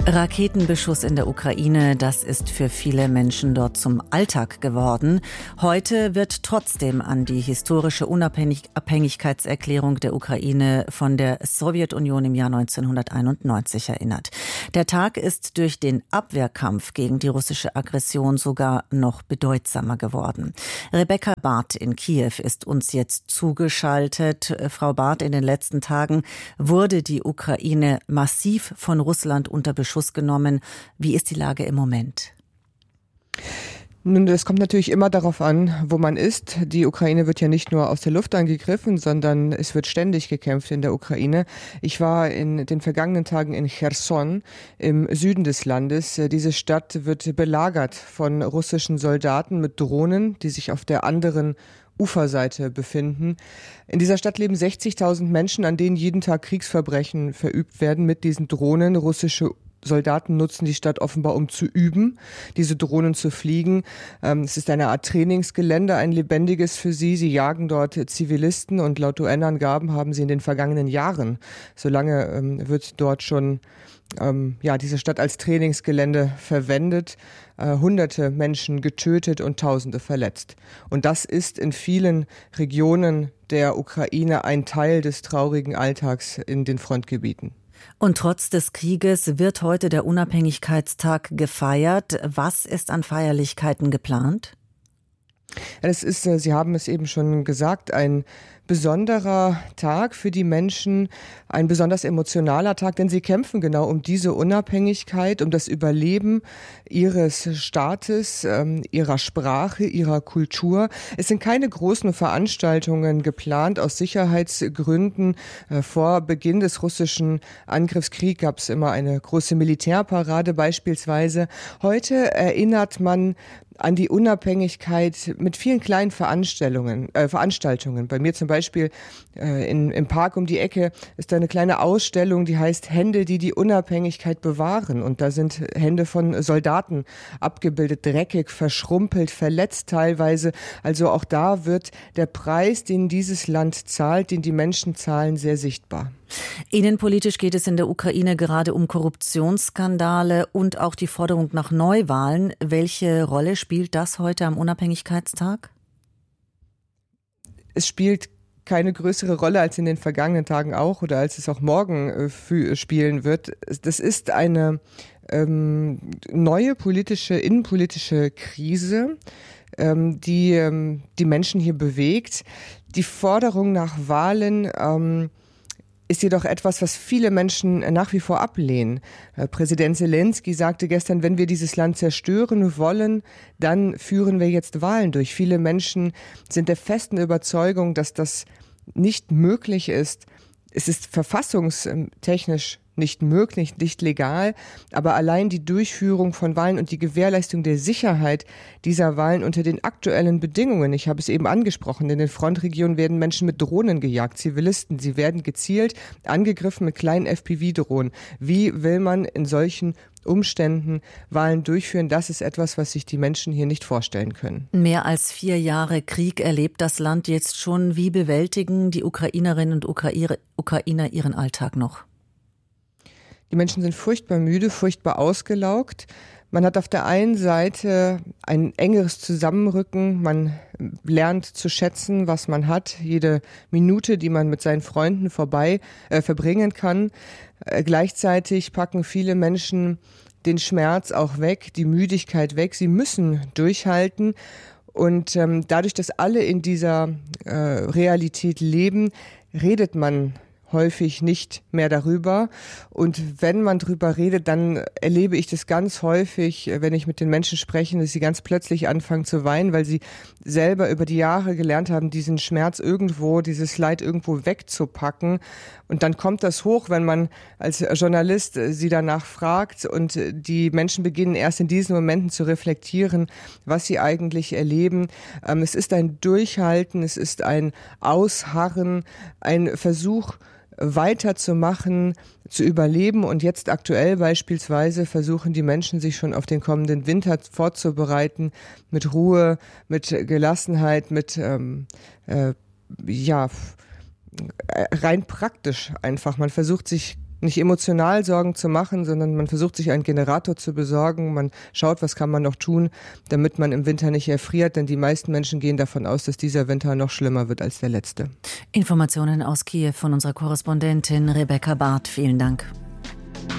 Raketenbeschuss in der Ukraine, das ist für viele Menschen dort zum Alltag geworden. Heute wird trotzdem an die historische Unabhängigkeitserklärung der Ukraine von der Sowjetunion im Jahr 1991 erinnert. Der Tag ist durch den Abwehrkampf gegen die russische Aggression sogar noch bedeutsamer geworden. Rebecca Barth in Kiew ist uns jetzt zugeschaltet. Frau Barth, in den letzten Tagen wurde die Ukraine massiv von Russland unter Beschuss genommen. Wie ist die Lage im Moment? Nun, das kommt natürlich immer darauf an, wo man ist. Die Ukraine wird ja nicht nur aus der Luft angegriffen, sondern es wird ständig gekämpft in der Ukraine. Ich war in den vergangenen Tagen in Cherson im Süden des Landes. Diese Stadt wird belagert von russischen Soldaten mit Drohnen, die sich auf der anderen Uferseite befinden. In dieser Stadt leben 60.000 Menschen, an denen jeden Tag Kriegsverbrechen verübt werden mit diesen Drohnen. Russische Soldaten nutzen die Stadt offenbar, um zu üben, diese Drohnen zu fliegen. Es ist eine Art Trainingsgelände, ein lebendiges für sie. Sie jagen dort Zivilisten und laut UN-Angaben haben sie in den vergangenen Jahren, so lange wird dort schon diese Stadt als Trainingsgelände verwendet, Hunderte Menschen getötet und Tausende verletzt. Und das ist in vielen Regionen der Ukraine ein Teil des traurigen Alltags in den Frontgebieten. Und trotz des Krieges wird heute der Unabhängigkeitstag gefeiert. Was ist an Feierlichkeiten geplant? Es ist, Sie haben es eben schon gesagt, ein besonderer Tag für die Menschen, ein besonders emotionaler Tag, denn sie kämpfen genau um diese Unabhängigkeit, um das Überleben ihres Staates, ihrer Sprache, ihrer Kultur. Es sind keine großen Veranstaltungen geplant aus Sicherheitsgründen. Vor Beginn des russischen Angriffskriegs gab es immer eine große Militärparade beispielsweise. Heute erinnert man an die Unabhängigkeit mit vielen kleinen Veranstaltungen. Bei mir zum Beispiel im Park um die Ecke ist da eine kleine Ausstellung, die heißt Hände, die die Unabhängigkeit bewahren. Und da sind Hände von Soldaten abgebildet, dreckig, verschrumpelt, verletzt teilweise. Also auch da wird der Preis, den dieses Land zahlt, den die Menschen zahlen, sehr sichtbar. Innenpolitisch geht es in der Ukraine gerade um Korruptionsskandale und auch die Forderung nach Neuwahlen. Welche Rolle spielt das heute am Unabhängigkeitstag? Es spielt keine größere Rolle als in den vergangenen Tagen auch oder als es auch morgen spielen wird. Das ist eine neue innenpolitische Krise, die die Menschen hier bewegt. Die Forderung nach Wahlen ist jedoch etwas, was viele Menschen nach wie vor ablehnen. Präsident Zelensky sagte gestern, wenn wir dieses Land zerstören wollen, dann führen wir jetzt Wahlen durch. Viele Menschen sind der festen Überzeugung, dass das nicht möglich ist. Es ist verfassungstechnisch nicht möglich, nicht legal, aber allein die Durchführung von Wahlen und die Gewährleistung der Sicherheit dieser Wahlen unter den aktuellen Bedingungen, ich habe es eben angesprochen, in den Frontregionen werden Menschen mit Drohnen gejagt, Zivilisten, sie werden gezielt angegriffen mit kleinen FPV-Drohnen. Wie will man in solchen Umständen Wahlen durchführen? Das ist etwas, was sich die Menschen hier nicht vorstellen können. Mehr als 4 Jahre Krieg erlebt das Land jetzt schon. Wie bewältigen die Ukrainerinnen und Ukrainer ihren Alltag noch? Die Menschen sind furchtbar müde, furchtbar ausgelaugt. Man hat auf der einen Seite ein engeres Zusammenrücken. Man lernt zu schätzen, was man hat. Jede Minute, die man mit seinen Freunden verbringen kann. Gleichzeitig packen viele Menschen den Schmerz auch weg, die Müdigkeit weg. Sie müssen durchhalten. Und dadurch, dass alle in dieser Realität leben, redet man häufig nicht mehr darüber. Und wenn man drüber redet, dann erlebe ich das ganz häufig, wenn ich mit den Menschen spreche, dass sie ganz plötzlich anfangen zu weinen, weil sie selber über die Jahre gelernt haben, diesen Schmerz irgendwo, dieses Leid irgendwo wegzupacken. Und dann kommt das hoch, wenn man als Journalist sie danach fragt und die Menschen beginnen erst in diesen Momenten zu reflektieren, was sie eigentlich erleben. Es ist ein Durchhalten, es ist ein Ausharren, ein Versuch, weiterzumachen, zu überleben. Und jetzt aktuell beispielsweise versuchen die Menschen, sich schon auf den kommenden Winter vorzubereiten, mit Ruhe, mit Gelassenheit, mit rein praktisch einfach. Man versucht sich nicht emotional Sorgen zu machen, sondern man versucht sich einen Generator zu besorgen. Man schaut, was kann man noch tun, damit man im Winter nicht erfriert. Denn die meisten Menschen gehen davon aus, dass dieser Winter noch schlimmer wird als der letzte. Informationen aus Kiew von unserer Korrespondentin Rebecca Barth. Vielen Dank.